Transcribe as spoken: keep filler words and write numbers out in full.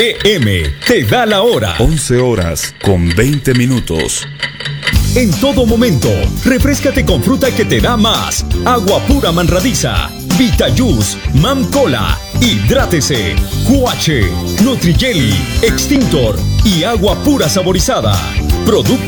E M te da la hora. once horas con veinte minutos. En todo momento, refréscate con fruta que te da más. Agua pura Manradiza, Vitayus, Mam Cola, Hidrátese, Cuache, Nutrijelly, Extintor y agua pura saborizada. Productos